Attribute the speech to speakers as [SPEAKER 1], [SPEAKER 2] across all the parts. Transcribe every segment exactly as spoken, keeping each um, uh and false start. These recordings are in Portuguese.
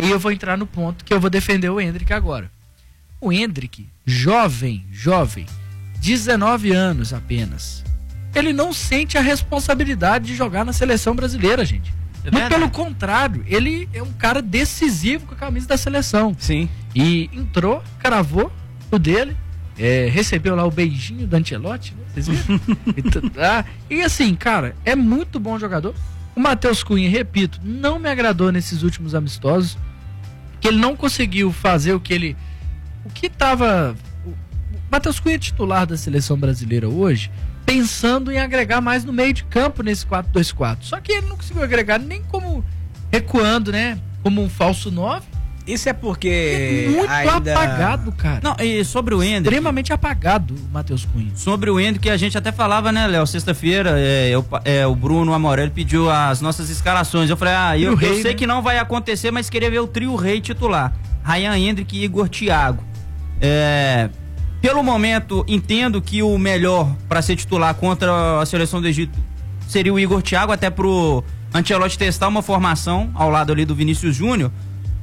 [SPEAKER 1] aí eu vou entrar no ponto que eu vou defender o Endrick agora. O Endrick, jovem, jovem, dezenove anos apenas, ele não sente a responsabilidade de jogar na seleção brasileira, gente. É Muito pelo contrário, ele é um cara decisivo com a camisa da seleção.
[SPEAKER 2] Sim.
[SPEAKER 1] E entrou, cravou o dele, é, recebeu lá o beijinho do Ancelotti, né? Vocês viram? e, ah, e assim, cara, é muito bom jogador. O Matheus Cunha, repito, não me agradou nesses últimos amistosos, que ele não conseguiu fazer o que ele... O que tava... O Matheus Cunha é titular da seleção brasileira hoje, pensando em agregar mais no meio de campo nesse quatro dois quatro. Só que ele não conseguiu agregar nem como recuando, né? Como um falso nove.
[SPEAKER 2] Isso é porque...
[SPEAKER 1] É muito
[SPEAKER 2] ainda...
[SPEAKER 1] apagado, cara.
[SPEAKER 3] Não, e sobre o Endrick...
[SPEAKER 1] Extremamente apagado o Matheus Cunha.
[SPEAKER 3] Sobre o Endrick, que a gente até falava, né, Léo? Sexta-feira, é, é, o Bruno Amorelli pediu as nossas escalações. Eu falei, ah, eu, rei, eu sei né? que não vai acontecer, mas queria ver o trio rei titular. Ryan Endrick e Igor Thiago. É... Pelo momento, entendo que o melhor para ser titular contra a seleção do Egito seria o Igor Thiago, até pro Ancelotti testar uma formação ao lado ali do Vinícius Júnior.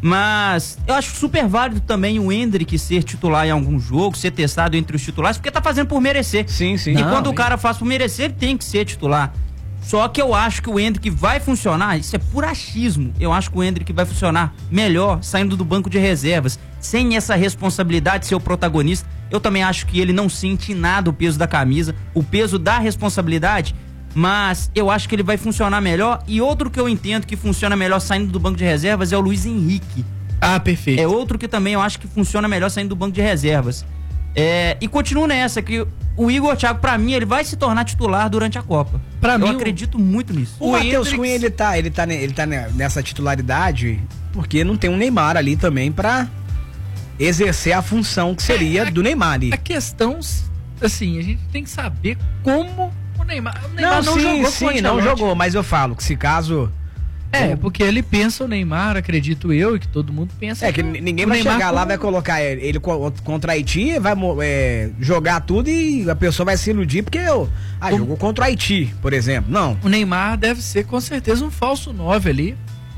[SPEAKER 3] Mas eu acho super válido também o Endrick ser titular em algum jogo, ser testado entre os titulares, porque tá fazendo por merecer.
[SPEAKER 2] Sim, sim.
[SPEAKER 3] E
[SPEAKER 2] Não,
[SPEAKER 3] quando
[SPEAKER 2] hein?
[SPEAKER 3] o cara faz por merecer, ele tem que ser titular. Só que eu acho que o Endrick vai funcionar, isso é por achismo, eu acho que o Endrick vai funcionar melhor saindo do banco de reservas, sem essa responsabilidade de ser o protagonista. Eu também acho que ele não sente nada o peso da camisa, o peso da responsabilidade, mas eu acho que ele vai funcionar melhor. E outro que eu entendo que funciona melhor saindo do banco de reservas é o Luiz Henrique.
[SPEAKER 1] Ah, perfeito.
[SPEAKER 3] É outro que também eu acho que funciona melhor saindo do banco de reservas. É, e continuo nessa, que o Igor Thiago, pra mim, ele vai se tornar titular durante a Copa.
[SPEAKER 1] Pra
[SPEAKER 3] eu
[SPEAKER 1] mim,
[SPEAKER 3] acredito o... muito nisso.
[SPEAKER 2] O, o Matheus Cunha, ele tá, ele, tá, ele tá nessa titularidade porque não tem um Neymar ali também pra exercer a função que seria
[SPEAKER 1] é,
[SPEAKER 2] do Neymar ali.
[SPEAKER 1] A questão, assim, a gente tem que saber como o Neymar... O Neymar
[SPEAKER 2] não,
[SPEAKER 1] não
[SPEAKER 2] sim,
[SPEAKER 1] jogou
[SPEAKER 2] sim,
[SPEAKER 1] com o
[SPEAKER 2] não jogou, mas eu falo que se caso...
[SPEAKER 1] É, porque ele pensa o Neymar, acredito eu, e que todo mundo pensa.
[SPEAKER 2] É, que, que ninguém vai Neymar chegar como... lá, vai colocar ele, ele contra Haiti, vai é, jogar tudo e a pessoa vai se iludir porque eu, ah, o... jogou contra o Haiti, por exemplo. Não.
[SPEAKER 1] O Neymar deve ser com certeza um falso nove ali.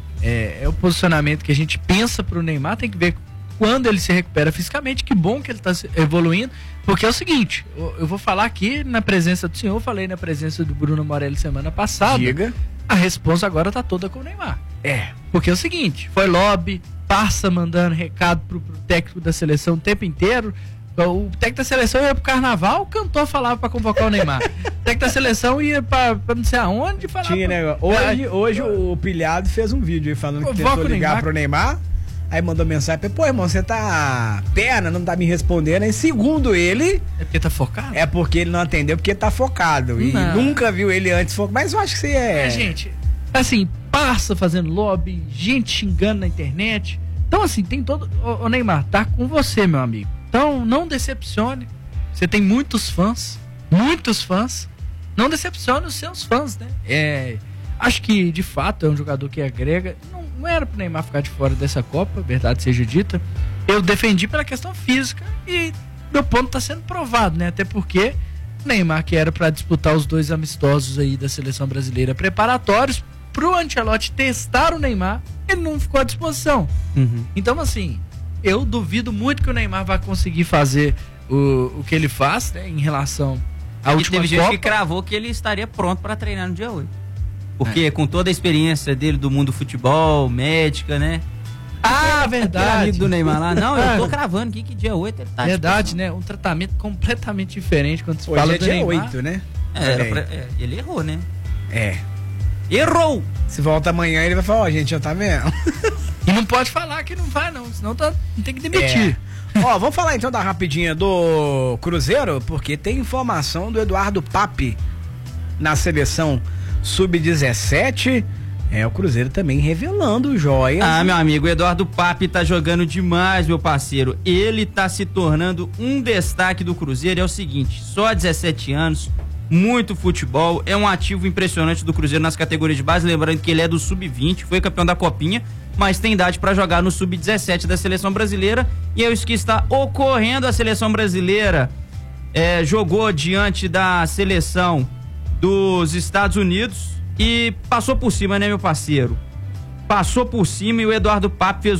[SPEAKER 1] É, é o posicionamento que a gente pensa pro Neymar, tem que ver quando ele se recupera fisicamente. Que bom que ele tá evoluindo, porque é o seguinte, eu, eu vou falar aqui na presença do senhor, falei na presença do Bruno Morelli semana passada.
[SPEAKER 2] Diga.
[SPEAKER 1] A responsa agora tá toda com o Neymar.
[SPEAKER 2] É.
[SPEAKER 1] Porque é o seguinte, foi lobby, passa mandando recado pro, pro técnico da seleção o tempo inteiro. O técnico da seleção ia pro carnaval, o cantor falava pra convocar o Neymar. O técnico da seleção ia pra, pra não sei aonde falar.
[SPEAKER 2] Tinha,
[SPEAKER 1] pra...
[SPEAKER 2] né? Hoje, hoje o Pilhado fez um vídeo aí falando que tentou ligar Neymar. pro Neymar. Aí mandou mensagem, pô, irmão, você tá perna, não tá me respondendo. Aí, segundo ele...
[SPEAKER 1] É porque tá focado?
[SPEAKER 2] É porque ele não atendeu, porque tá focado. E não. nunca viu ele antes focado. Mas eu acho que você é...
[SPEAKER 1] É, gente, assim, passa fazendo lobby, gente xingando na internet. Então, assim, tem todo... Ô, ô Neymar, tá com você, meu amigo. Então, não decepcione. Você tem muitos fãs, muitos fãs. Não decepcione os seus fãs, né? É... Acho que, de fato, é um jogador que agrega... Não, não era pro Neymar ficar de fora dessa Copa, verdade seja dita. Eu defendi pela questão física e meu ponto tá sendo provado, né? Até porque o Neymar, que era para disputar os dois amistosos aí da seleção brasileira preparatórios, pro Ancelotti testar o Neymar, ele não ficou à disposição.
[SPEAKER 3] Uhum.
[SPEAKER 1] Então, assim, eu duvido muito que o Neymar vai conseguir fazer o, o que ele faz, né? Em relação à
[SPEAKER 3] e
[SPEAKER 1] última
[SPEAKER 3] teve
[SPEAKER 1] Copa.
[SPEAKER 3] gente que cravou que ele estaria pronto para treinar no dia oito. Porque é. com toda a experiência dele do mundo do futebol, médica, né?
[SPEAKER 1] Ah, verdade.
[SPEAKER 3] Amigo do Neymar lá. Não, eu tô cravando aqui que dia oito ele tá.
[SPEAKER 1] Verdade, né? Um tratamento completamente diferente quando se
[SPEAKER 2] Hoje
[SPEAKER 1] fala
[SPEAKER 2] é
[SPEAKER 1] do
[SPEAKER 2] dia
[SPEAKER 1] Neymar.
[SPEAKER 2] oito, né?
[SPEAKER 3] É, era pra, é, ele errou, né?
[SPEAKER 2] É.
[SPEAKER 3] Errou!
[SPEAKER 2] Se volta amanhã, ele vai falar, ó, oh, gente, já tá vendo?
[SPEAKER 1] E não pode falar que não vai, não. Senão tá, não tem que demitir.
[SPEAKER 2] É. Ó, vamos falar então da rapidinha do Cruzeiro, porque tem informação do Eduardo Papi na seleção sub dezessete, é o Cruzeiro também revelando joias.
[SPEAKER 3] Ah, meu amigo, o Eduardo Papi tá jogando demais, meu parceiro. Ele tá se tornando um destaque do Cruzeiro. É o seguinte, só dezessete anos, muito futebol, é um ativo impressionante do Cruzeiro nas categorias de base, lembrando que ele é do sub vinte, foi campeão da Copinha, mas tem idade para jogar no sub dezessete da seleção brasileira. E é isso que está ocorrendo. A seleção brasileira é, jogou diante da seleção dos Estados Unidos e passou por cima, né, meu parceiro? Passou por cima e o Eduardo Papi fez